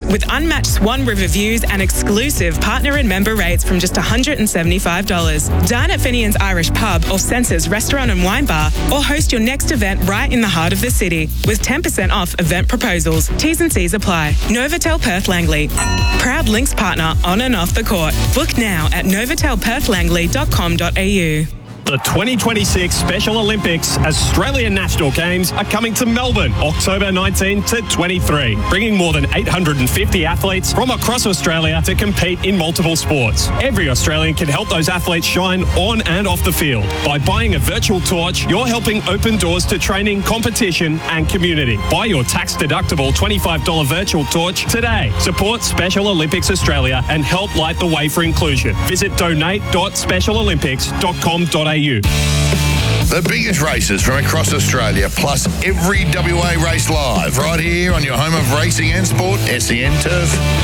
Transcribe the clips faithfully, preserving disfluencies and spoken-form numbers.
with unmatched Swan River views and exclusive partner and member rates from just one hundred seventy-five dollars. Dine at Finian's Irish Pub or Senses Restaurant and Wine Bar, or host your next event right in the heart of the city with ten percent off event proposals. T's and C's apply. Novotel Perth Langley, proud Links partner on and off the court. Book now at novotel perth langley dot com dot a u. The twenty twenty-six Special Olympics Australian National Games are coming to Melbourne, October nineteenth to twenty-three, bringing more than eight hundred fifty athletes from across Australia to compete in multiple sports. Every Australian can help those athletes shine on and off the field. By buying a virtual torch, you're helping open doors to training, competition and community. Buy your tax-deductible twenty-five dollars virtual torch today. Support Special Olympics Australia and help light the way for inclusion. Visit donate dot special olympics dot com dot a u. The biggest races from across Australia, plus every W A race live, right here on your home of racing and sport, S E N Turf.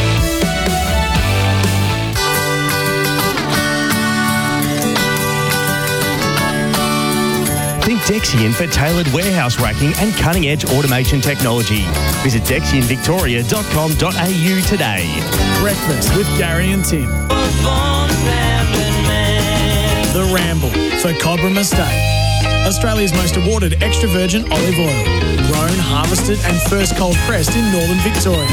Think Dexian for tailored warehouse racking and cutting-edge automation technology. Visit dexian victoria dot com dot a u today. Breakfast with Gary and Tim. The Ramble for Cobram Estate. Australia's most awarded extra virgin olive oil. Grown, harvested and first cold pressed in northern Victoria.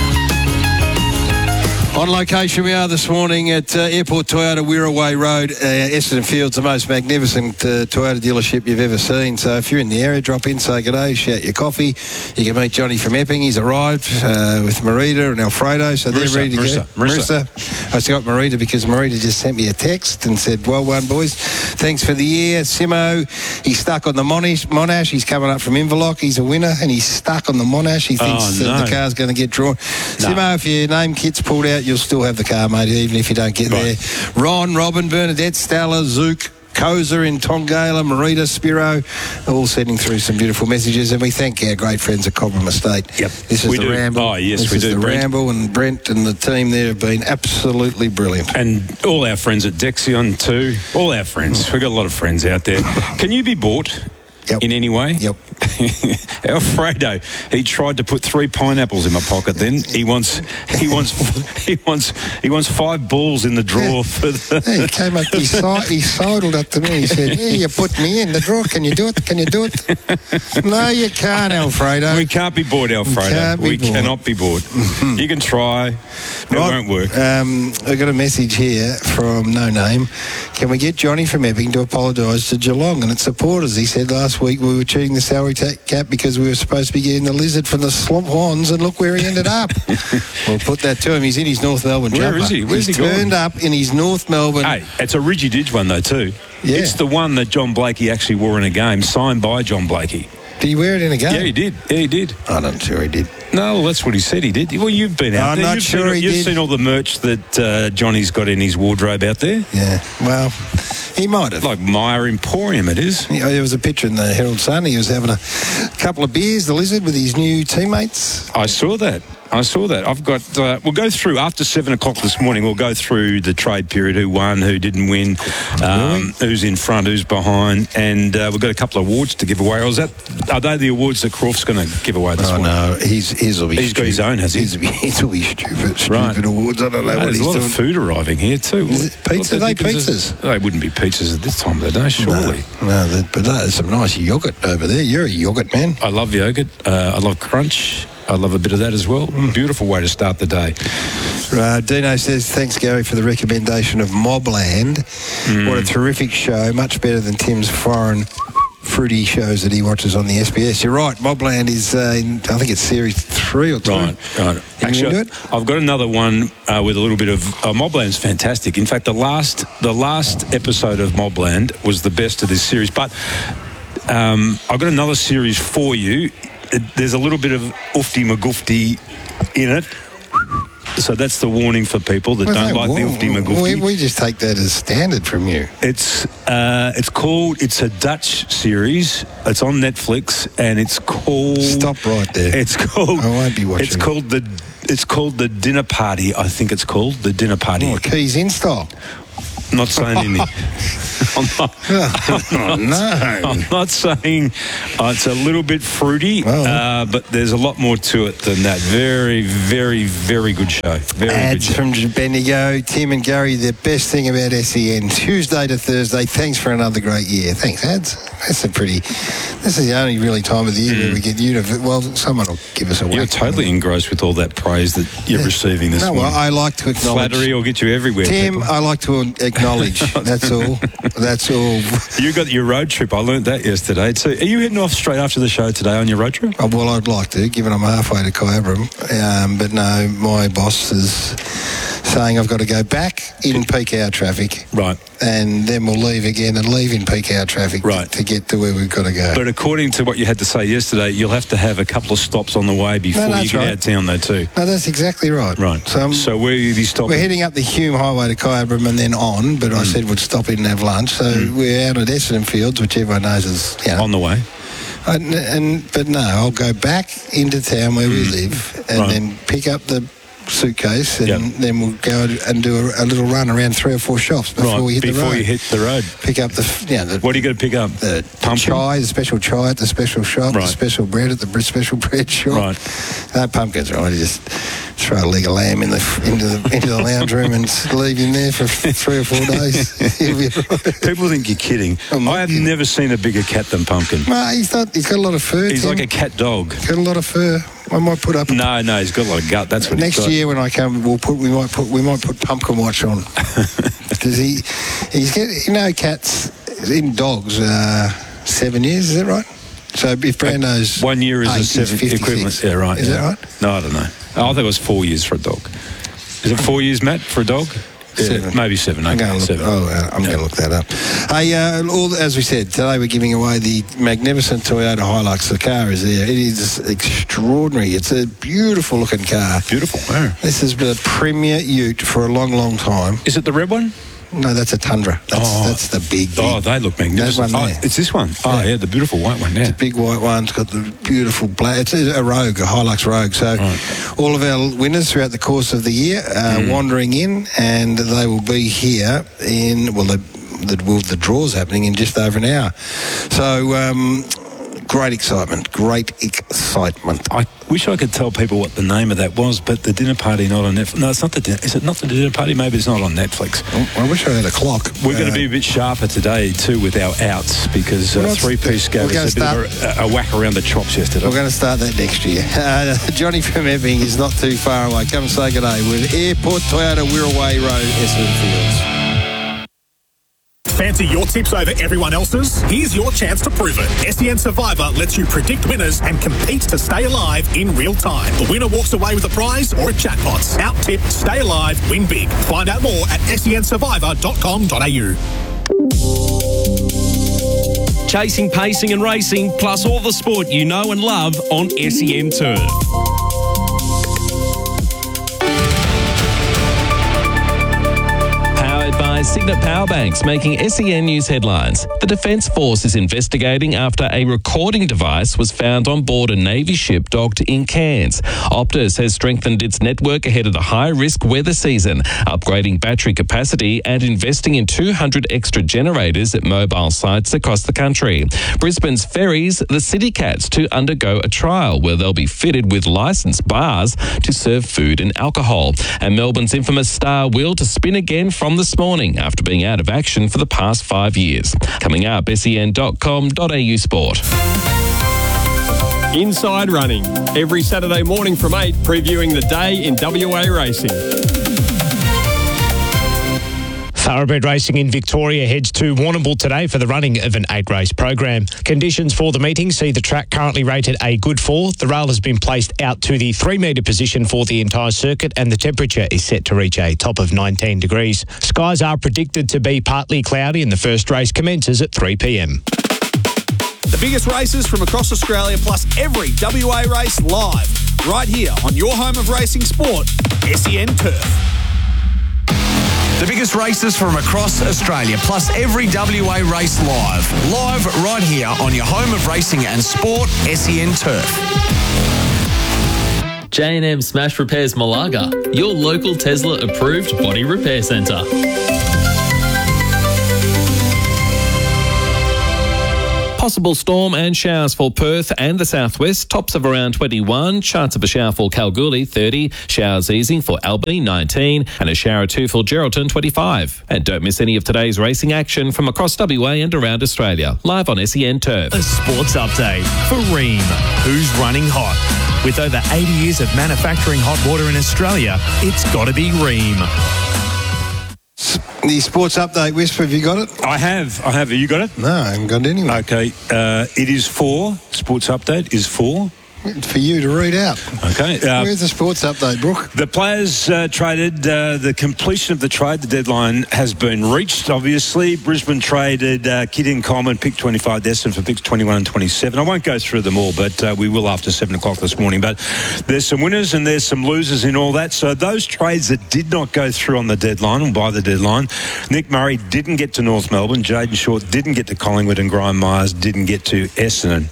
On location we are this morning at uh, Airport Toyota, Wirraway Road, uh, Essendon Fields, the most magnificent uh, Toyota dealership you've ever seen. So if you're in the area, drop in, say good day, shout your coffee. You can meet Johnny from Epping. He's arrived uh, with Marita and Alfredo, so they're Marissa, ready to Marissa, go. Marissa. Marissa. I forgot Marita because Marita just sent me a text and said, well done, boys. Thanks for the year. Simo, he's stuck on the Monash. Monash. He's coming up from Inverloch. He's a winner and he's stuck on the Monash. He thinks oh, no. that the car's going to get drawn. No. Simo, if your name kit's pulled out, you'll still have the car, mate, even if you don't get right there. Ron, Robin, Bernadette, Stella, Zook, Koza in Tongala, Marita, Spiro, all sending through some beautiful messages, and we thank our great friends at Cobram Estate. Yep. This is we the do. Ramble. Oh, yes, this we is do, the Brent. Ramble, and Brent and the team there have been absolutely brilliant. And all our friends at Dexion too. All our friends. We've got a lot of friends out there. Can you be bought? Yep. In any way? Yep. Alfredo, he tried to put three pineapples in my pocket. Then he wants, he wants, he wants, he wants five balls in the drawer yeah. for the. Yeah, he came up, he, si- he sidled up to me. He said, "Yeah, you put me in the drawer. Can you do it? Can you do it?" No, you can't, Alfredo. We can't be bored, Alfredo. Can't be we bored. cannot be bored. You can try, it right. won't work. Um, I got a message here from No Name. Can we get Johnny from Epping to apologise to Geelong and its supporters? He said last week we were cheating the salary ta- cap because we were supposed to be getting the lizard from the Slump Wands, and look where he ended up. We'll put that to him. He's in his North Melbourne Where jumper. is he? Where's He's he turned gone? up in his North Melbourne. Hey, it's a Ridgy Didge one though too. Yeah. It's the one that John Blakey actually wore in a game, signed by John Blakey. Did he wear it in a game? Yeah, he did. Yeah, he did. I'm not sure he did. No, that's what he said he did. Well, you've been out I'm there. not you've sure seen, he You've did. seen all the merch that uh, Johnny's got in his wardrobe out there. Yeah, well, he might have. Like Myer Emporium, it is. Yeah, there was a picture in the Herald Sun. He was having a couple of beers, the lizard, with his new teammates. I saw that. I saw that. I've got. Uh, we'll go through after seven o'clock this morning. We'll go through the trade period. Who won? Who didn't win? Um, who's in front? Who's behind? And uh, we've got a couple of awards to give away. Or is that? Are they the awards that Croft's going to give away this Oh morning? no, he's his will be. He's got his own, has he? His, his will be stupid, stupid Right. awards. I don't know Mate, what there's he's a lot doing. of food arriving here too. Is it pizza? What Are they difference is- pizzas? They wouldn't be pizzas at this time of the day, surely. No, no the, but there's some nice yogurt over there. You're a yogurt man. I love yogurt. Uh, I love crunch. I love a bit of that as well. Mm. Beautiful way to start the day. Uh, Dino says, thanks, Gary, for the recommendation of Mobland. Mm. What a terrific show. Much better than Tim's foreign fruity shows that he watches on the S B S. You're right. Mobland is, uh, in, I think it's series three or two. Right, right. Have Actually, you into it? I've got another one uh, with a little bit of... Uh, Mobland's fantastic. In fact, the last the last episode of Mobland was the best of this series. But um, I've got another series for you. It, there's a little bit of oofty magoofty in it. So that's the warning for people that Well, don't no, like the well, oofty magoofty. we, we just take that as standard from you. It's uh, it's called. It's a Dutch series. It's on Netflix, and it's called. Stop right there. It's called. I won't be watching It's called the. It's called the Dinner Party. I think it's called the Dinner Party. Oh, Keys in style. not saying anything. I'm not, Oh, no. I'm not saying uh, it's a little bit fruity, Oh. uh, but there's a lot more to it than that. Very, very, very good show. Very Ads good show. from Bendigo, Tim and Gary, the best thing about S E N, Tuesday to Thursday. Thanks for another great year. Thanks, ads. That's a pretty, this is the only really time of the year where we get you to, well, someone will give us a whack. You're totally engrossed with all that praise that you're Yeah. receiving this No, morning. well, I like to acknowledge. Flattery will get you everywhere. Tim, people. I like to acknowledge. That's all. That's all. You got your road trip. I learnt that yesterday too. Are you heading off straight after the show today on your road trip? Oh, well, I'd like to, given I'm halfway to Kyabram. Um, but no, my boss is saying I've got to go back in peak hour traffic. Right. And then we'll leave again and leave in peak hour traffic Right. to get to where we've got to go. But according to what you had to say yesterday, you'll have to have a couple of stops on the way before No, you that's get right. out of town though too. No, that's exactly right. Right. So, um, So where will you be stopping? we're heading up the Hume Highway to Kyabram and then on, but Mm. I said we'd stop in and have lunch. So we're out at Essendon Fields, which everyone knows is, you know. On the way. And, and But no, I'll go back into town where we live and Right. then pick up the suitcase and Yep. then we'll go and do a, a little run around three or four shops before Right, we hit the before road. you hit the road. Pick up the, f- you know, the, What are you going to pick up? the, the Pumpkin? chai, the special chai at the special shop, Right. the special bread at the bre- special bread shop. Right. No pumpkins, right? You just throw a leg of lamb in the into the into the lounge room and leave him there for three or four days. He'll be all right. People think you're kidding. I'm not I have kidding. never seen a bigger cat than Pumpkin. No, he's not. He's got a lot of fur. He's Tim. like a cat dog. got a lot of fur. I might put up. No, no, he's got a lot of gut. That's what Next he's got. year when I come, we'll put we might put we might put pumpkin watch on because he he's get you know cats in dogs uh, seven years, is that right? So if Brando's One year is eight, a he's seven fifty-six. equivalent. Yeah, right. Is yeah. that right? No, I don't know. Oh, I think it was four years for a dog. Is it four years, Matt, for a dog? Yeah, Seven. maybe seven. I'm Okay, going to look, seven. oh, uh, I'm going to look that up. Hey, uh, all, as we said, today we're giving away the magnificent Toyota Hilux. The car is there. It is extraordinary. It's a beautiful looking car. Beautiful. Yeah. This has been a premier ute for a long, long time. Is it the red one? No, that's a Tundra. That's, Oh. that's the big, big. Oh, they look magnificent. That one Oh, there. it's this one. Oh, Yeah. yeah, the beautiful white one. Yeah. Big white one. It's got the beautiful black. It's a Rogue, a Hilux Rogue. So all of our winners throughout the course of the year are Mm. wandering in, and they will be here in, well, the, the, well, the draw's happening in just over an hour. So um, great excitement. Great excitement. I wish I could tell people what the name of that was, but the dinner party not on Netflix. No, it's not the dinner. Is it not the dinner party? Maybe it's not on Netflix. Oh, I wish I had a clock. We're going Uh, to be a bit sharper today too with our outs because Well, uh, that's- three-piece gave we're us a bit gonna of a, a whack around the chops yesterday. We're going to start that next year. Uh, Johnny from Epping is not too far away. Come and say good day with Airport Toyota Wirraway Road, Essendon Fields. Fancy your tips over everyone else's? Here's your chance to prove it. S E N Survivor lets you predict winners and compete to stay alive in real time. The winner walks away with a prize or a jackpot. Out tip, stay alive, win big. Find out more at sen survivor dot com dot a u. Chasing, pacing and racing, plus all the sport you know and love on S E N Turf. Powered by Signet Powerbanks, making S E N News headlines. The Defence Force is investigating after a recording device was found on board a Navy ship docked in Cairns. Optus has strengthened its network ahead of the high-risk weather season, upgrading battery capacity and investing in two hundred extra generators at mobile sites across the country. Brisbane's ferries, the City Cats, to undergo a trial where they'll be fitted with licensed bars to serve food and alcohol. And Melbourne's infamous Star Wheel to spin again from this morning after being out of action for the past five years. Coming up, sen dot com dot a u sport. Inside Running, every Saturday morning from eight, previewing the day in W A racing. Thoroughbred Racing in Victoria heads to Warrnambool today for the running of an eight-race program. Conditions for the meeting see the track currently rated a good four. The rail has been placed out to the three-metre position for the entire circuit and the temperature is set to reach a top of nineteen degrees. Skies are predicted to be partly cloudy and the first race commences at three p m. The biggest races from across Australia, plus every W A race live, right here on your home of racing sport, S E N Turf. The biggest races from across Australia, plus every W A race live. Live right here on your home of racing and sport, S E N Turf. J and M Smash Repairs Malaga, your local Tesla approved body repair centre. Possible storm and showers for Perth and the southwest. Tops of around twenty-one. Chance of a shower for Kalgoorlie, thirty. Showers easing for Albany, nineteen. And a shower or two for Geraldton, twenty-five. And don't miss any of today's racing action from across W A and around Australia. Live on S E N Turf. A sports update for Ream. Who's running hot? With over eighty years of manufacturing hot water in Australia, it's got to be Ream. The sports update, Whisper, have you got it? I have. I have. Have you got it? No, I haven't got it anyway. Okay. Uh, it is for, sports update is for... For you to read out. Okay. Uh, Where's the sports update, Brooke? The players uh, traded. Uh, the completion of the trade, the deadline has been reached, obviously. Brisbane traded uh, Kidden Coleman, pick twenty-five, destined for picks twenty-one and twenty-seven. I won't go through them all, but uh, we will after seven o'clock this morning. But there's some winners and there's some losers in all that. So those trades that did not go through on the deadline or by the deadline, Nick Murray didn't get to North Melbourne, Jaden Short didn't get to Collingwood, and Graham Myers didn't get to Essendon.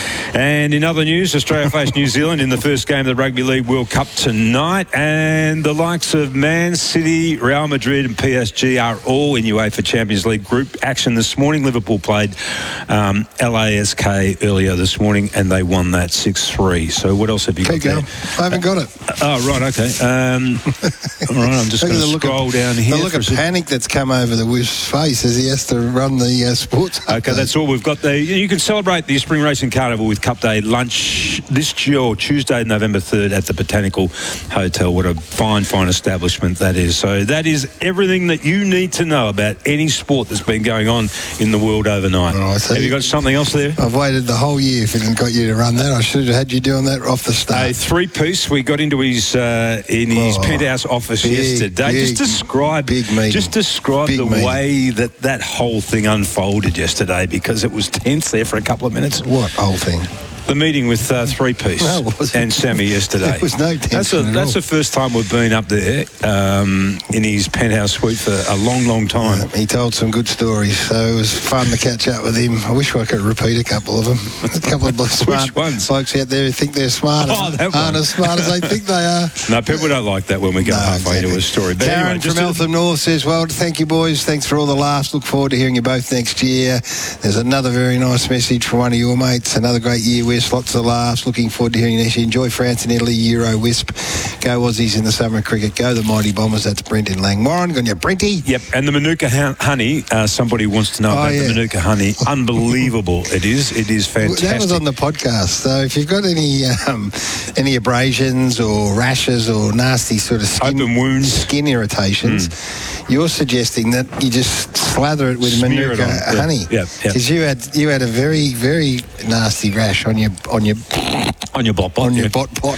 And in other news, Australia face New Zealand in the first game of the Rugby League World Cup tonight, and the likes of Man City, Real Madrid and P S G are all in UEFA Champions League group action this morning. Liverpool played um, L A S K earlier this morning and they won that six three. So what else have you Keep got going. there? I haven't got it. Uh, oh, right, okay. Um, all right, I'm just going to scroll of, down here. The look of panic that's come over the Whiff's face as he has to run the uh, sports update. Okay, that's all we've got there. You can celebrate the Spring Racing Carnival with Cup Day lunch this or Tuesday, November third at the Botanical Hotel. What a fine, fine establishment that is. So that is everything that you need to know about any sport that's been going on in the world overnight. Oh, so have you got something else there? I've waited the whole year if it got you to run that. I should have had you doing that off the start. A three-piece. We got into his uh, in his oh, penthouse office big, yesterday. Big, just describe, big meeting. just describe big the meeting. way that that whole thing unfolded yesterday, because it was tense there for a couple of minutes. What whole thing? The meeting with uh, Three Piece no, and Sammy yesterday. There was no tension That's, a, at that's all. the first time we've been up there um, in his penthouse suite for a long, long time. Uh, he told some good stories, so it was fun to catch up with him. I wish I could repeat a couple of them. A couple of smart ones? folks out there who think they're smart, Oh, that aren't one. as smart as they think they are. No, people don't like that when we go No, halfway exactly. to a story. But Karen anyway, just from to- Eltham North says, well, thank you, boys. Thanks for all the laughs. Look forward to hearing you both next year. There's another very nice message from one of your mates. Another great year, West. Lots of laughs. Looking forward to hearing you next year. Enjoy France and Italy, Euro, Wisp. Go Aussies in the summer of cricket. Go the Mighty Bombers. That's Brenton Langmoran. Got your Brenty. Yep, and the Manuka hun- honey, uh, somebody wants to know Oh, about yeah. the Manuka honey. Unbelievable it is. It is fantastic. That was on the podcast. So if you've got any um, any abrasions or rashes or nasty sort of skin, Open wounds, skin irritations, mm. you're suggesting that you just slather it with Smear it Manuka on. honey. Yep, yep, yep. Because you had you had a very very nasty rash on your on your on your bot bot. on your yeah. bot bot.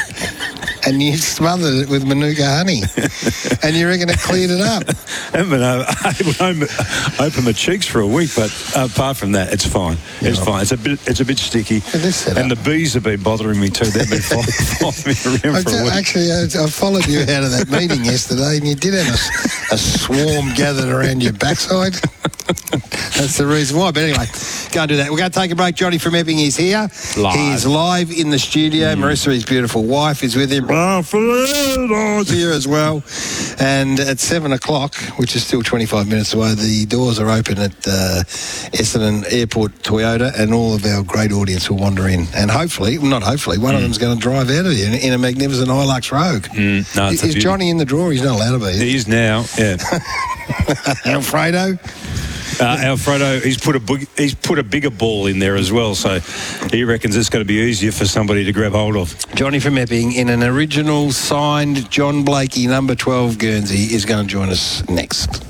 And you smothered it with Manuka honey, and you reckon it cleared it up? I haven't been able to open my cheeks for a week, but apart from that, it's fine. It's Yeah. fine. It's a bit, it's a bit sticky, this and the bees have been bothering me too. They've been following, following me around I for a ju- week. Actually, I, I followed you out of that meeting yesterday, and you did have a, s- a swarm gathered around your backside. That's the reason why. But anyway, go and do that. We're going to take a break. Johnny from Epping is here. Live. He is live in the studio. Mm. Marissa, his beautiful wife, is with him. Is here as well. And at seven o'clock, which is still twenty-five minutes away, the doors are open at uh, Essendon Airport Toyota, and all of our great audience will wander in. And hopefully, well, not hopefully, one mm. of them's going to drive out of here in, in a magnificent Hilux Rogue. Mm, no, is is Johnny in the drawer? He's not allowed to be. He is now. Yeah. Alfredo. Uh, Alfredo, he's put a big, he's put a bigger ball in there as well, so he reckons it's going to be easier for somebody to grab hold of. Johnny from Epping in an original signed John Blakey number twelve Guernsey is going to join us next.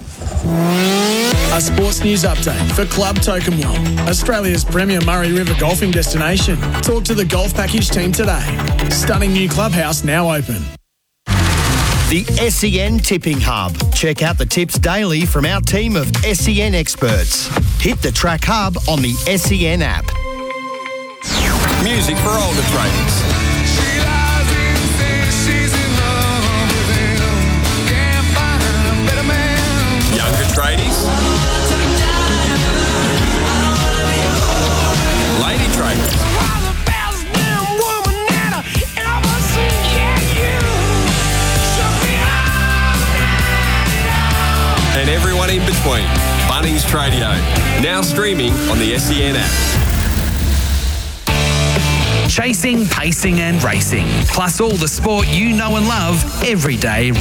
A sports news update for Club Tokemwell, Australia's premier Murray River golfing destination. Talk to the golf package team today. Stunning new clubhouse now open. The S E N Tipping Hub. Check out the tips daily from our team of S E N experts. Hit the Track Hub on the S E N app. Music for older traders. Younger tradies. Lady traders. And everyone in between. Bunnings Tradio. Now streaming on the S E N app. Chasing, pacing and racing. Plus all the sport you know and love every day.